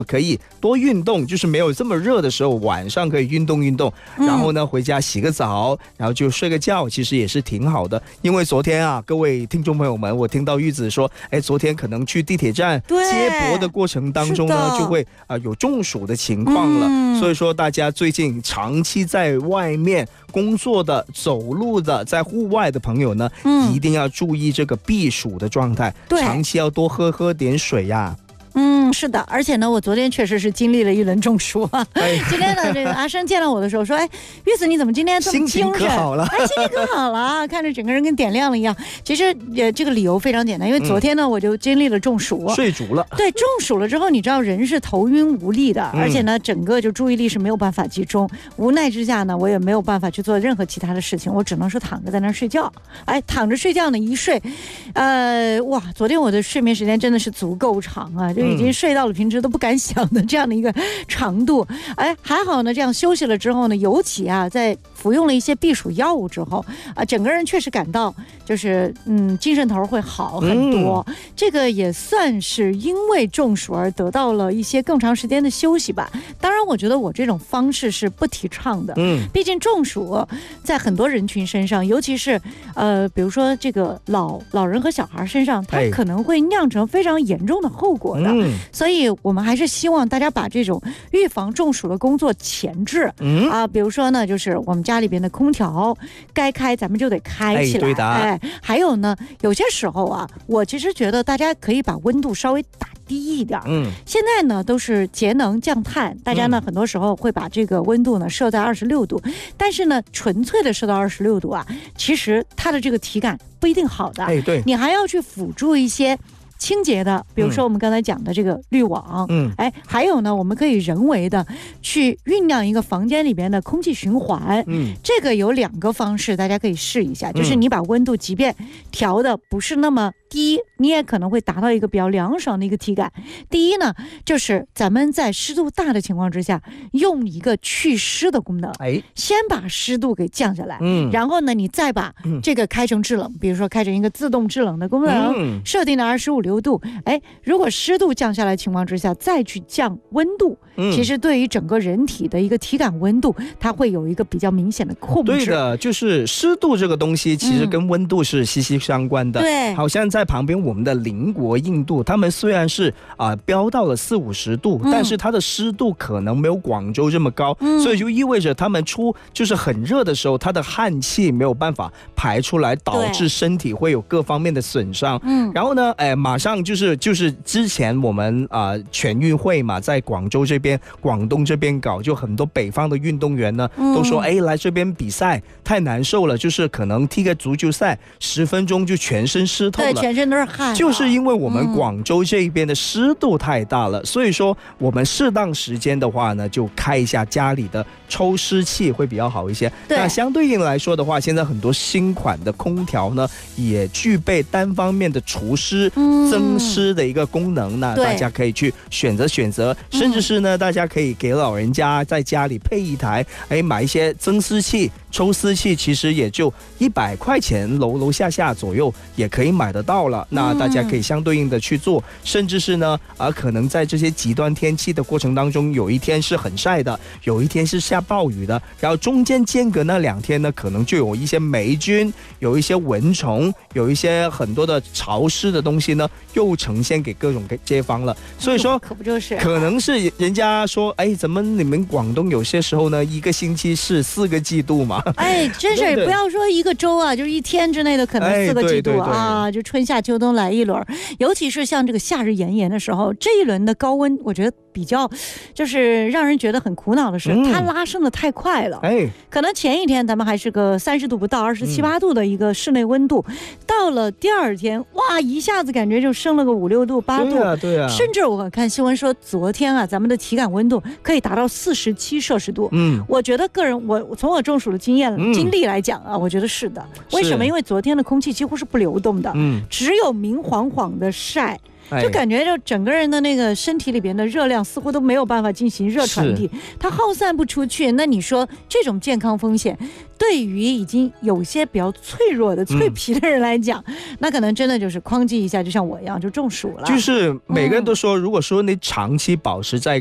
可以多运动，就是没有这么热的时候，晚上可以运动运动，然后呢回家洗个澡，然后就睡个觉，其实也是挺好的。因为昨天啊，各位听众朋友们，我听到玉子说，昨天可能去地铁站接驳的过程当中呢，就会有中暑的情况了。所以说大家最近长期在外面工作的、走路的、在户外的朋友呢，一定要注意这个避暑的状态，长期要多喝点水呀。 是的，而且呢，我昨天确实是经历了一轮中暑啊。今天呢，这个阿生见到我的时候说：“玉子，你怎么今天这么精神？ 心情可好了， 心情可好了，看着整个人跟点亮了一样。”其实这个理由非常简单，因为昨天呢，我就经历了中暑， 睡着了。 对，中暑了之后，你知道人是头晕无力的，而且呢，整个就注意力是没有办法集中。无奈之下呢，我也没有办法去做任何其他的事情，我只能是躺着在那儿睡觉。躺着睡觉呢，一睡，哇，昨天我的睡眠时间真的是足够长啊，就已经睡到了平时都不敢想的这样的一个长度。还好呢，这样休息了之后呢，尤其在服用了一些避暑药物之后整个人确实感到就是精神头会好很多。这个也算是因为中暑而得到了一些更长时间的休息吧。当然我觉得我这种方式是不提倡的，毕竟中暑在很多人群身上，尤其是比如说这个老人和小孩身上，它可能会酿成非常严重的后果的。所以我们还是希望大家把这种预防中暑的工作前置比如说呢，就是我们家里边的空调该开咱们就得开起来。 对的。 还有呢，有些时候我其实觉得大家可以把温度稍微打低一点。现在呢都是节能降碳，大家呢很多时候会把这个温度呢设在26度，但是呢纯粹的设到26度其实它的这个体感不一定好的。 对， 你还要去辅助一些清洁的，比如说我们刚才讲的这个滤网，还有呢，我们可以人为的去酝酿一个房间里边的空气循环。这个有2个方式，大家可以试一下，就是你把温度即便调的不是那么低，你也可能会达到一个比较凉爽的一个体感。第一呢，就是咱们在湿度大的情况之下，用一个去湿的功能，先把湿度给降下来，然后呢，你再把这个开成制冷，比如说开成一个自动制冷的功能，设定的25、6度，如果湿度降下来的情况之下，再去降温度，其实对于整个人体的一个体感温度，它会有一个比较明显的控制。 对的，就是湿度这个东西，其实跟温度是息息相关的。 对， 好像在旁边我们的邻国印度，他们虽然是飙到了40、50度，但是它的湿度可能没有广州这么高，所以就意味着他们就是很热的时候，它的汗气没有办法排出来，导致身体会有各方面的损伤。然后呢，马上就是之前我们全运会嘛，在广州这边、广东这边搞，就很多北方的运动员呢都说，来这边比赛太难受了，就是可能踢个足球赛10分钟就全身湿透了， 对，全身都是汗。 就是因为我们广州这边的湿度太大了，所以说我们适当时间的话呢，就开一下家里的抽湿器会比较好一些。那相对应来说的话，现在很多新款的空调呢，也具备单方面的除湿、增湿的一个功能呢，大家可以去选择，甚至是呢，大家可以给老人家在家里配一台，买一些增湿器、抽湿器，其实也就100块钱楼下左右也可以买得到了。那大家可以相对应的去做，甚至是呢可能在这些极端天气的过程当中，有一天是很晒的，有一天是下暴雨的，然后中间间隔那2天呢，可能就有一些霉菌，有一些蚊虫，有一些很多的潮湿的东西呢，又呈现给各种街坊了。所以说可不就是可能是人家说，怎么你们广东有些时候呢1个星期是4个季度嘛？ 真是不要说1个周就是1天之内的可能4个季度就春夏秋冬来一轮。尤其是像这个夏日炎炎的时候，这一轮的高温，我觉得比较就是让人觉得很苦恼的是，它拉升的太快了。可能前一天咱们还是个30度不到、27、8度的一个室内温度，到了第2天，哇，一下子感觉就升了个5、6度、8度。 对啊。 甚至我看新闻说，昨天咱们的体感温度可以达到47摄氏度。我觉得个人，我从我中暑的经历来讲我觉得是的。为什么？因为昨天的空气几乎是不流动的，只有明晃晃的晒。 就感觉就整个人的那个身体里边的热量似乎都没有办法进行热传递，它耗散不出去。那你说这种健康风险，对于已经有些比较脆弱的脆皮的人来讲，那可能真的就是哐叽一下，就像我一样就中暑了。 就是每个人都说，如果说你长期保持在